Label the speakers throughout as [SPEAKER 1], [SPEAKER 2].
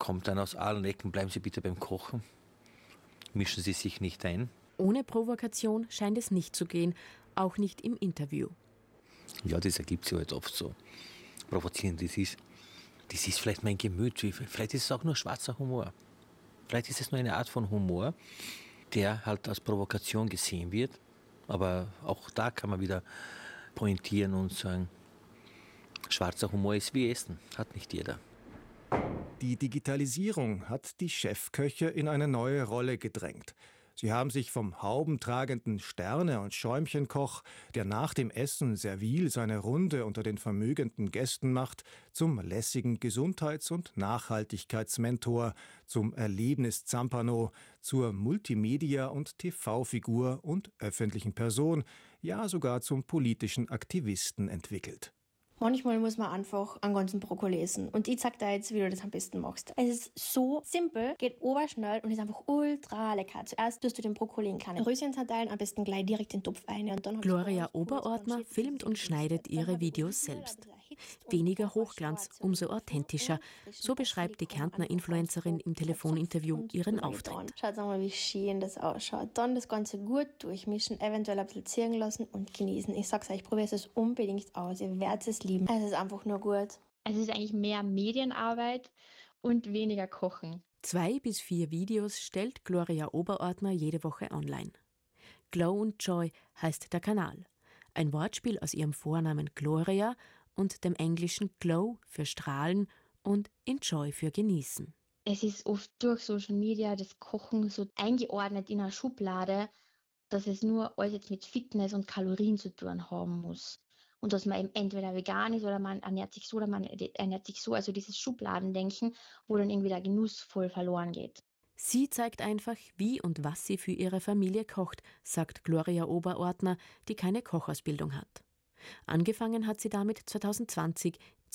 [SPEAKER 1] kommt dann aus allen Ecken, bleiben Sie bitte beim Kochen, mischen Sie sich nicht ein.
[SPEAKER 2] Ohne Provokation scheint es nicht zu gehen, auch nicht im Interview.
[SPEAKER 1] Ja, das ergibt sich halt oft so. Provozierend, das ist vielleicht mein Gemüt, vielleicht ist es auch nur schwarzer Humor. Vielleicht ist es nur eine Art von Humor, der halt als Provokation gesehen wird. Aber auch da kann man wieder pointieren und sagen, schwarzer Humor ist wie Essen, hat nicht jeder.
[SPEAKER 3] Die Digitalisierung hat die Chefköche in eine neue Rolle gedrängt. Sie haben sich vom haubentragenden Sterne- und Schäumchenkoch, der nach dem Essen servil seine Runde unter den vermögenden Gästen macht, zum lässigen Gesundheits- und Nachhaltigkeitsmentor, zum Erlebnis-Zampano, zur Multimedia- und TV-Figur und öffentlichen Person, ja sogar zum politischen Aktivisten entwickelt.
[SPEAKER 4] Manchmal muss man einfach einen ganzen Brokkoli essen. Und ich zeig dir jetzt, wie du das am besten machst. Es ist so simpel, geht oberschnell und ist einfach ultra lecker. Zuerst tust du den Brokkoli in kleine Röschen zerteilen, am besten gleich direkt in den Topf rein. Und dann
[SPEAKER 2] Gloria Oberordner filmt und schneidet ihre Videos selbst. Weniger Hochglanz, umso authentischer. So beschreibt die Kärntner Influencerin im Telefoninterview ihren Auftritt.
[SPEAKER 4] Schaut mal, wie schön das ausschaut. Dann das Ganze gut durchmischen, eventuell ein bisschen ziehen lassen und genießen. Ich sag's euch, probiert es unbedingt aus. Ihr werdet es lieben. Es ist einfach nur gut.
[SPEAKER 5] Es ist eigentlich mehr Medienarbeit und weniger Kochen.
[SPEAKER 2] 2 bis 4 Videos stellt Gloria Oberordner jede Woche online. Glow und Joy heißt der Kanal. Ein Wortspiel aus ihrem Vornamen Gloria und dem englischen Glow für Strahlen und Enjoy für Genießen.
[SPEAKER 5] Es ist oft durch Social Media das Kochen so eingeordnet in einer Schublade, dass es nur alles jetzt mit Fitness und Kalorien zu tun haben muss. Und dass man eben entweder vegan ist oder man ernährt sich so oder man ernährt sich so. Also dieses Schubladendenken, wo dann irgendwie der Genuss voll verloren geht.
[SPEAKER 2] Sie zeigt einfach, wie und was sie für ihre Familie kocht, sagt Gloria Oberordner, die keine Kochausbildung hat. Angefangen hat sie damit 2020.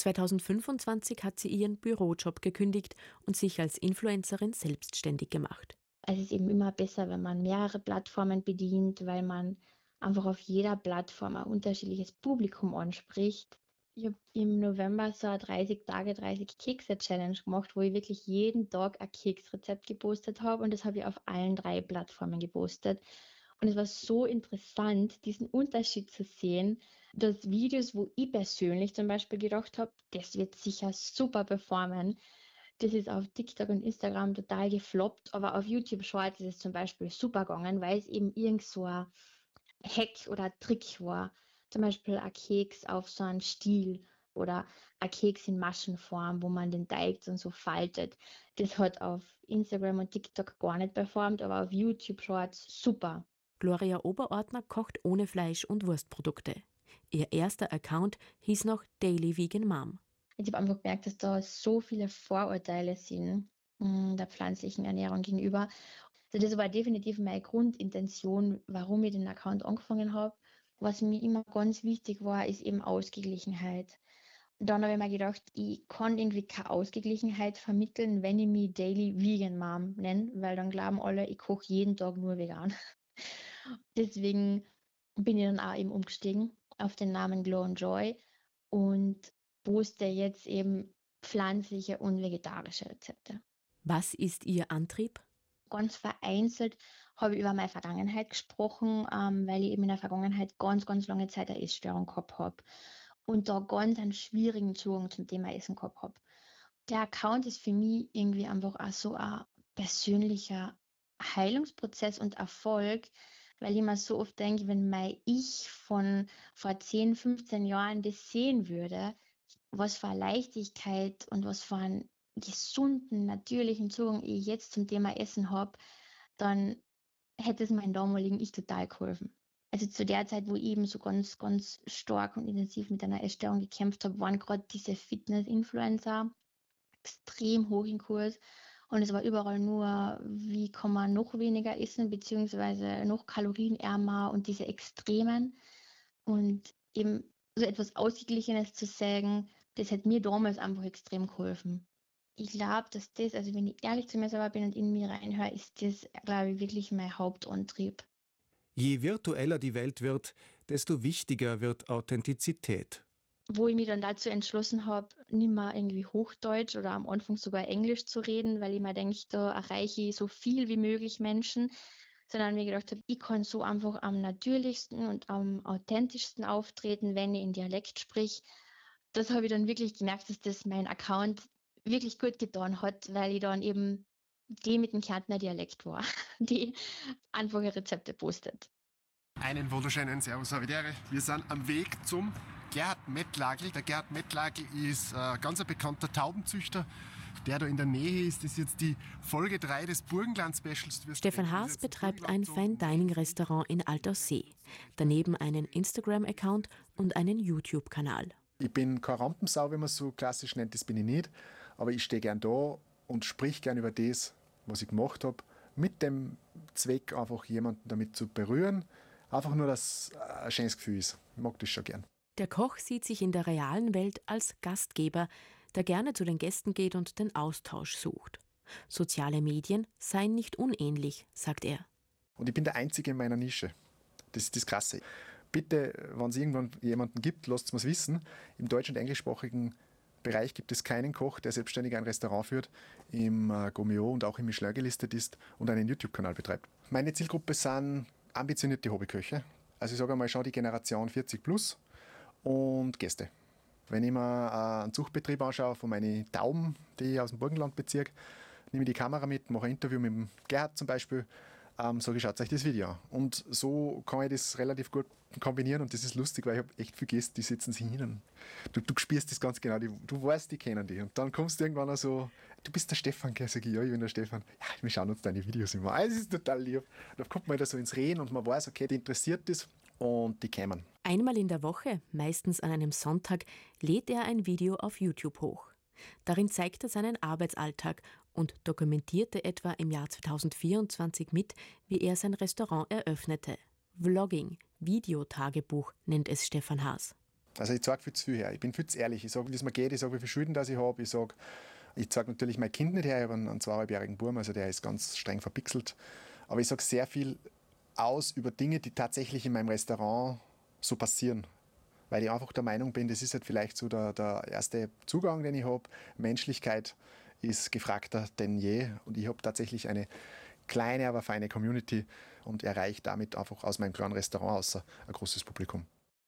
[SPEAKER 2] 2025 hat sie ihren Bürojob gekündigt und sich als Influencerin selbstständig gemacht.
[SPEAKER 5] Es ist eben immer besser, wenn man mehrere Plattformen bedient, weil man einfach auf jeder Plattform ein unterschiedliches Publikum anspricht. Ich habe im November so eine 30 Tage, 30 Kekse-Challenge gemacht, wo ich wirklich jeden Tag ein Keksrezept gepostet habe und das habe ich auf allen 3 Plattformen gepostet. Und es war so interessant, diesen Unterschied zu sehen, dass Videos, wo ich persönlich zum Beispiel gedacht habe, das wird sicher super performen, das ist auf TikTok und Instagram total gefloppt, aber auf YouTube Shorts ist es zum Beispiel super gegangen, weil es eben irgend so ein Hack oder Trick war. Zum Beispiel ein Keks auf so einen Stiel oder ein Keks in Maschenform, wo man den Teig dann so faltet. Das hat auf Instagram und TikTok gar nicht performt, aber auf YouTube Shorts super.
[SPEAKER 2] Gloria Oberordner kocht ohne Fleisch- und Wurstprodukte. Ihr erster Account hieß noch Daily Vegan Mom.
[SPEAKER 5] Ich habe einfach gemerkt, dass da so viele Vorurteile sind der pflanzlichen Ernährung gegenüber. Also das war definitiv meine Grundintention, warum ich den Account angefangen habe. Was mir immer ganz wichtig war, ist eben Ausgeglichenheit. Und dann habe ich mir gedacht, ich kann irgendwie keine Ausgeglichenheit vermitteln, wenn ich mich Daily Vegan Mom nenne, weil dann glauben alle, ich koche jeden Tag nur vegan. Deswegen bin ich dann auch eben umgestiegen auf den Namen Glow and Joy und poste jetzt eben pflanzliche und vegetarische Rezepte.
[SPEAKER 2] Was ist Ihr Antrieb?
[SPEAKER 5] Ganz vereinzelt habe ich über meine Vergangenheit gesprochen, weil ich eben in der Vergangenheit ganz, ganz lange Zeit eine Essstörung gehabt habe und da ganz einen schwierigen Zugang zum Thema Essen gehabt habe. Der Account ist für mich irgendwie einfach auch so ein persönlicher Heilungsprozess und Erfolg, weil ich mir so oft denke, wenn mein Ich von vor 10, 15 Jahren das sehen würde, was für eine Leichtigkeit und was für einen gesunden, natürlichen Zugang ich jetzt zum Thema Essen habe, dann hätte es meinem damaligen Ich total geholfen. Also zu der Zeit, wo ich eben so ganz, ganz stark und intensiv mit einer Essstörung gekämpft habe, waren gerade diese Fitness-Influencer extrem hoch im Kurs. Und es war überall nur, wie kann man noch weniger essen, beziehungsweise noch kalorienärmer und diese Extremen. Und eben so etwas Ausgeglichenes zu sagen, das hat mir damals einfach extrem geholfen. Ich glaube, dass das, also wenn ich ehrlich zu mir selber bin und in mir reinhöre, ist das, glaube ich, wirklich mein Hauptantrieb.
[SPEAKER 3] Je virtueller die Welt wird, desto wichtiger wird Authentizität.
[SPEAKER 5] wo ich mich dann dazu entschlossen habe, nicht mehr irgendwie Hochdeutsch oder am Anfang sogar Englisch zu reden, weil ich mir denke, da erreiche ich so viel wie möglich Menschen, sondern mir gedacht habe, ich kann so einfach am natürlichsten und am authentischsten auftreten, wenn ich in Dialekt sprich. Das habe ich dann wirklich gemerkt, dass das mein Account wirklich gut getan hat, weil ich dann eben die mit dem Kärntner Dialekt war, die einfache Rezepte postet.
[SPEAKER 6] Einen wunderschönen Servus, Avidere. Wir sind am Weg zum Gerhard Mettlagl. Der Gerhard Mettlagl ist ganz ein bekannter Taubenzüchter, der da in der Nähe ist. Das ist jetzt die Folge 3 des Burgenland-Specials.
[SPEAKER 2] Stefan Haas betreibt ein Fine-Dining-Restaurant in Alterssee. Daneben einen Instagram-Account und einen YouTube-Kanal.
[SPEAKER 7] Ich bin keine Rampensau, wie man es so klassisch nennt, das bin ich nicht. Aber ich stehe gern da und sprich gern über das, was ich gemacht habe, mit dem Zweck, einfach jemanden damit zu berühren. Einfach nur, dass es ein schönes Gefühl ist. Ich mag das schon gern.
[SPEAKER 2] Der Koch sieht sich in der realen Welt als Gastgeber, der gerne zu den Gästen geht und den Austausch sucht. Soziale Medien seien nicht unähnlich, sagt er.
[SPEAKER 7] Und ich bin der Einzige in meiner Nische. Das ist das Krasse. Bitte, wenn es irgendwann jemanden gibt, lasst es mir wissen. Im deutsch- und englischsprachigen Bereich gibt es keinen Koch, der selbstständig ein Restaurant führt, im Gourmet und auch im Michelin gelistet ist und einen YouTube-Kanal betreibt. Meine Zielgruppe sind ambitionierte Hobbyköche. Also ich sage einmal, schau die Generation 40 plus und Gäste. Wenn ich mir einen Zuchtbetrieb anschaue von meinen Tauben, die ich aus dem Burgenlandbezirk, nehme ich die Kamera mit, mache ein Interview mit dem Gerhard zum Beispiel, sage ich, schaut euch das Video an. Und so kann ich das relativ gut kombinieren und das ist lustig, weil ich habe echt viele Gäste, die setzen sich hin und du spürst das ganz genau, du weißt, die kennen dich. Und dann kommst du irgendwann auch so, du bist der Stefan, gell? Sag ich, ja, ich bin der Stefan. Ja, wir schauen uns deine Videos immer an. Das ist total lieb. Da kommt man da so ins Reden und man weiß, okay, die interessiert das und die kämen.
[SPEAKER 2] Einmal in der Woche, meistens an einem Sonntag, lädt er ein Video auf YouTube hoch. Darin zeigt er seinen Arbeitsalltag und dokumentierte etwa im Jahr 2024 mit, wie er sein Restaurant eröffnete. Vlogging, Videotagebuch nennt es Stefan Haas.
[SPEAKER 7] Also ich zeige viel zu viel her. Ich bin viel zu ehrlich. Ich sage, wie es mir geht. Ich sage, wie viele Schulden das ich habe. Ich zeige natürlich mein Kind nicht her. Ich habe einen 2,5-jährigen Burm, also der ist ganz streng verpixelt. Aber ich sage sehr viel aus über Dinge, die tatsächlich in meinem Restaurant so passieren. Weil ich einfach der Meinung bin, das ist halt vielleicht so der erste Zugang, den ich habe. Menschlichkeit ist gefragter denn je. Und ich habe tatsächlich eine kleine, aber feine Community und erreiche damit einfach aus meinem kleinen Restaurant außer ein großes Publikum.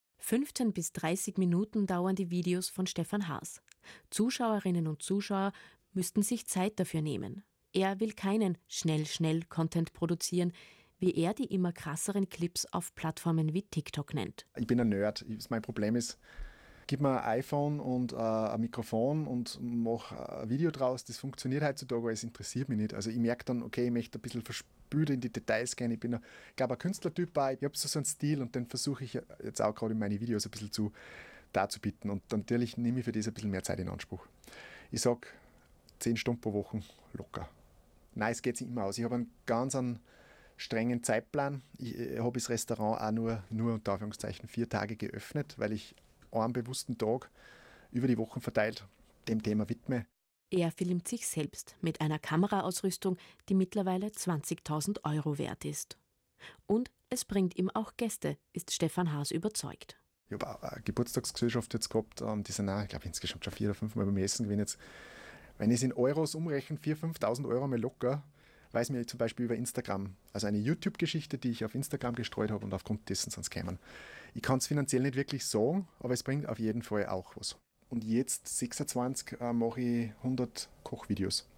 [SPEAKER 2] 15 bis 30 Minuten dauern die Videos von Stefan Haas. Zuschauerinnen und Zuschauer müssten sich Zeit dafür nehmen. Er will keinen Schnell-Content produzieren, wie er die immer krasseren Clips auf Plattformen wie TikTok nennt.
[SPEAKER 7] Ich bin ein Nerd. Mein Problem ist, gib mir ein iPhone und ein Mikrofon und mach ein Video draus. Das funktioniert heutzutage, aber es interessiert mich nicht. Also ich merke dann, okay, ich möchte ein bisschen verspült in die Details gehen. Ich bin, glaube ein Künstlertyp, ich habe so einen Stil und den versuche ich jetzt auch gerade in meine Videos ein bisschen darzubieten. Und natürlich nehme ich für das ein bisschen mehr Zeit in Anspruch. Ich sage 10 Stunden pro Woche locker. Nein, es geht nicht immer aus. Ich habe einen ganz strengen Zeitplan. Ich habe das Restaurant auch nur unter Anführungszeichen 4 Tage geöffnet, weil ich einen bewussten Tag über die Wochen verteilt dem Thema widme.
[SPEAKER 2] Er filmt sich selbst mit einer Kameraausrüstung, die mittlerweile 20.000 € wert ist. Und es bringt ihm auch Gäste, ist Stefan Haas überzeugt.
[SPEAKER 7] Ich habe auch eine Geburtstagsgesellschaft jetzt gehabt, die sind auch, ich glaube insgesamt schon 4 oder 5 Mal beim Essen gewesen. Jetzt, wenn ich es in Euros umrechne, 4.000, 5.000 € mal locker, weil es mir zum Beispiel über Instagram, also eine YouTube-Geschichte, die ich auf Instagram gestreut habe und aufgrund dessen sind es gekommen. Ich kann es finanziell nicht wirklich sagen, aber es bringt auf jeden Fall auch was. Und jetzt, 26, mache ich 100 Kochvideos.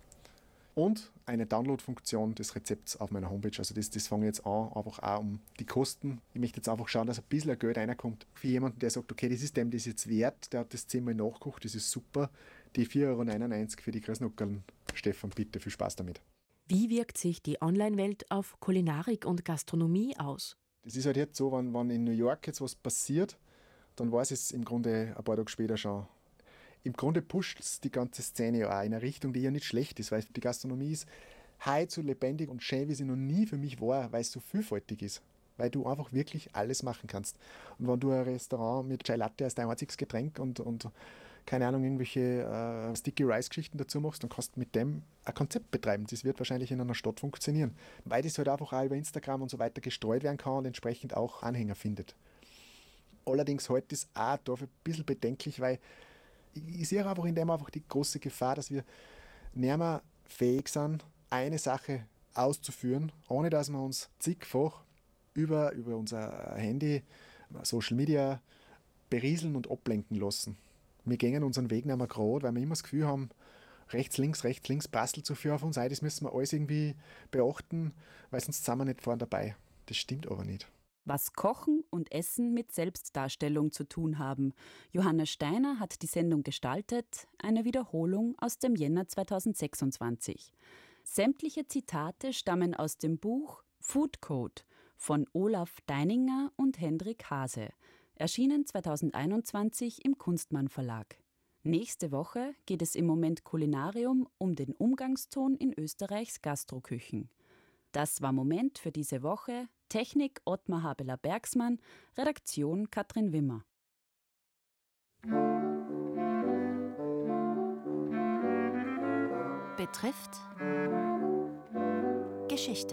[SPEAKER 7] Und eine Download-Funktion des Rezepts auf meiner Homepage. Also das fange ich jetzt an, einfach auch um die Kosten. Ich möchte jetzt einfach schauen, dass ein bisschen Geld reinkommt. Für jemanden, der sagt, okay, das ist dem das jetzt wert, der hat das 10-mal nachgekocht, das ist super. Die 4,99 € für die Grasnockerln. Stefan, bitte, viel Spaß damit.
[SPEAKER 2] Wie wirkt sich die Online-Welt auf Kulinarik und Gastronomie aus?
[SPEAKER 7] Das ist halt jetzt so, wenn in New York jetzt was passiert, dann weiß es im Grunde ein paar Tage später schon. Im Grunde pusht es die ganze Szene ja auch in eine Richtung, die ja nicht schlecht ist, weil die Gastronomie ist heute so lebendig und schön, wie sie noch nie für mich war, weil es so vielfältig ist. Weil du einfach wirklich alles machen kannst. Und wenn du ein Restaurant mit Chai Latte als dein einziges Getränk und keine Ahnung, irgendwelche Sticky Rice-Geschichten dazu machst, dann kannst du mit dem ein Konzept betreiben. Das wird wahrscheinlich in einer Stadt funktionieren. Weil das halt einfach auch über Instagram und so weiter gestreut werden kann und entsprechend auch Anhänger findet. Allerdings halte ich es auch dafür ein bisschen bedenklich, weil ich sehe einfach in dem einfach die große Gefahr, dass wir nicht mehr fähig sind, eine Sache auszuführen, ohne dass wir uns zigfach über unser Handy, Social Media berieseln und ablenken lassen. Wir gehen unseren Weg nicht mehr gerade, weil wir immer das Gefühl haben, rechts, links prasselt so viel auf uns ein, das müssen wir alles irgendwie beachten, weil sonst sind wir nicht vorne dabei. Das stimmt aber nicht.
[SPEAKER 8] Was Kochen und Essen mit Selbstdarstellung zu tun haben. Johanna Steiner hat die Sendung gestaltet, eine Wiederholung aus dem Jänner 2026. Sämtliche Zitate stammen aus dem Buch Food Code von Olaf Deininger und Hendrik Hase, erschienen 2021 im Kunstmann Verlag. Nächste Woche geht es im Moment Kulinarium um den Umgangston in Österreichs Gastroküchen. Das war Moment für diese Woche. Technik Ottmar Habeler-Bergsmann, Redaktion Katrin Wimmer.
[SPEAKER 2] Betrifft Geschichte.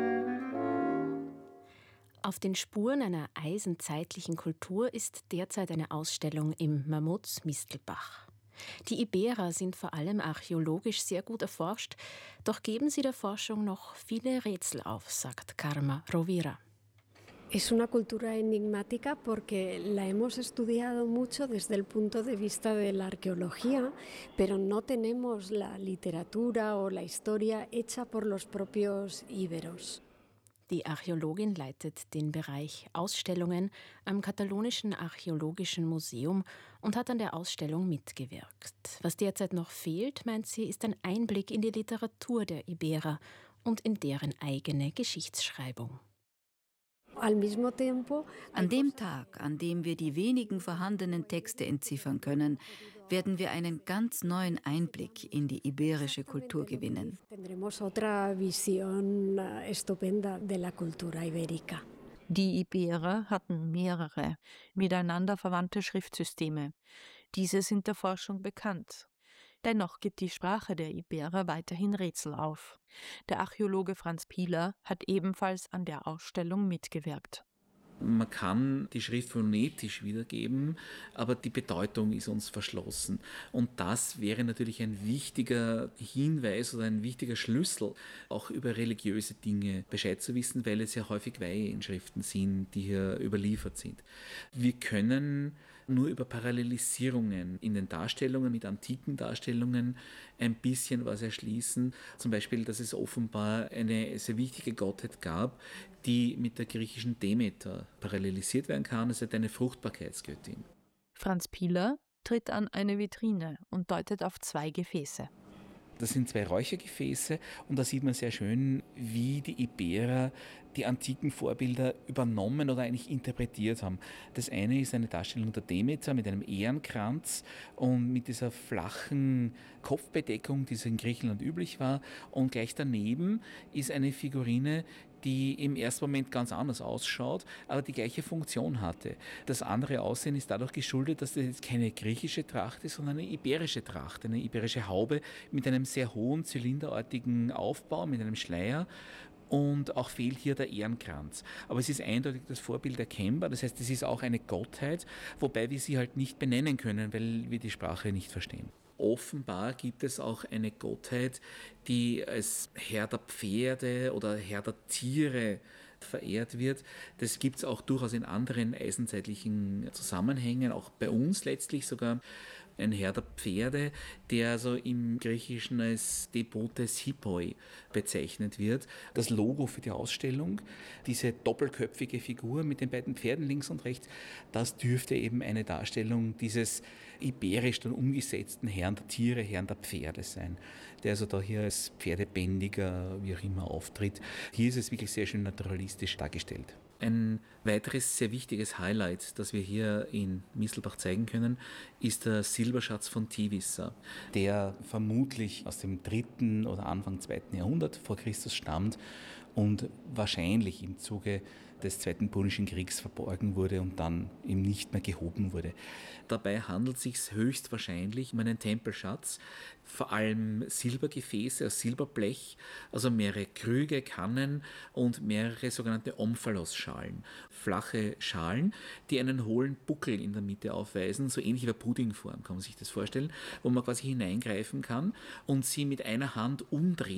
[SPEAKER 2] Auf den Spuren einer eisenzeitlichen Kultur ist derzeit eine Ausstellung im Mammuts-Mistelbach. Die Iberer sind vor allem archäologisch sehr gut erforscht, doch geben sie der Forschung noch viele Rätsel auf, sagt Karma Rovira.
[SPEAKER 9] Es una cultura enigmática porque la hemos estudiado mucho desde el punto de vista de la arqueología, pero no tenemos la literatura o la historia hecha por los propios íberos.
[SPEAKER 2] Die Archäologin leitet den Bereich Ausstellungen am Katalonischen Archäologischen Museum und hat an der Ausstellung mitgewirkt. Was derzeit noch fehlt, meint sie, ist ein Einblick in die Literatur der Iberer und in deren eigene Geschichtsschreibung.
[SPEAKER 10] An dem Tag, an dem wir die wenigen vorhandenen Texte entziffern können, werden wir einen ganz neuen Einblick in die iberische Kultur gewinnen.
[SPEAKER 11] Die Iberer hatten mehrere, miteinander verwandte Schriftsysteme. Diese sind der Forschung bekannt. Dennoch gibt die Sprache der Iberer weiterhin Rätsel auf. Der Archäologe Franz Piehler hat ebenfalls an der Ausstellung mitgewirkt.
[SPEAKER 12] Man kann die Schrift phonetisch wiedergeben, aber die Bedeutung ist uns verschlossen. Und das wäre natürlich ein wichtiger Hinweis oder ein wichtiger Schlüssel, auch über religiöse Dinge Bescheid zu wissen, weil es ja häufig Weiheinschriften sind, die hier überliefert sind. Wir können nur über Parallelisierungen in den Darstellungen mit antiken Darstellungen ein bisschen was erschließen. Zum Beispiel, dass es offenbar eine sehr wichtige Gottheit gab, die mit der griechischen Demeter parallelisiert werden kann. Es ist eine Fruchtbarkeitsgöttin.
[SPEAKER 11] Franz Piehler tritt an eine Vitrine und deutet auf 2 Gefäße.
[SPEAKER 12] Das sind 2 Räuchergefäße und da sieht man sehr schön, wie die Iberer die antiken Vorbilder übernommen oder eigentlich interpretiert haben. Das eine ist eine Darstellung der Demeter mit einem Ehrenkranz und mit dieser flachen Kopfbedeckung, die in Griechenland üblich war. Und gleich daneben ist eine Figurine, die im ersten Moment ganz anders ausschaut, aber die gleiche Funktion hatte. Das andere Aussehen ist dadurch geschuldet, dass das jetzt keine griechische Tracht ist, sondern eine iberische Tracht, eine iberische Haube mit einem sehr hohen zylinderartigen Aufbau, mit einem Schleier. Und auch fehlt hier der Ehrenkranz. Aber es ist eindeutig das Vorbild erkennbar, das heißt, es ist auch eine Gottheit, wobei wir sie halt nicht benennen können, weil wir die Sprache nicht verstehen. Offenbar gibt es auch eine Gottheit, die als Herr der Pferde oder Herr der Tiere verehrt wird. Das gibt es auch durchaus in anderen eisenzeitlichen Zusammenhängen, auch bei uns letztlich sogar. Ein Herr der Pferde, der also im Griechischen als Depotes Hippoi bezeichnet wird. Das Logo für die Ausstellung, diese doppelköpfige Figur mit den beiden Pferden links und rechts, das dürfte eben eine Darstellung dieses iberisch dann umgesetzten Herrn der Tiere, Herrn der Pferde sein, der also da hier als Pferdebändiger, wie auch immer, auftritt. Hier ist es wirklich sehr schön naturalistisch dargestellt. Ein weiteres sehr wichtiges Highlight, das wir hier in Mistelbach zeigen können, ist der Silberschatz von Tivissa, der vermutlich aus dem 3. oder Anfang 2. Jahrhundert vor Christus stammt und wahrscheinlich im Zuge des Zweiten Punischen Kriegs verborgen wurde und dann eben nicht mehr gehoben wurde. Dabei handelt es sich höchstwahrscheinlich um einen Tempelschatz, vor allem Silbergefäße aus Silberblech, also mehrere Krüge, Kannen und mehrere sogenannte Omphalos-Schalen. Flache Schalen, die einen hohlen Buckel in der Mitte aufweisen, so ähnlich wie eine Puddingform, kann man sich das vorstellen, wo man quasi hineingreifen kann und sie mit einer Hand umdrehen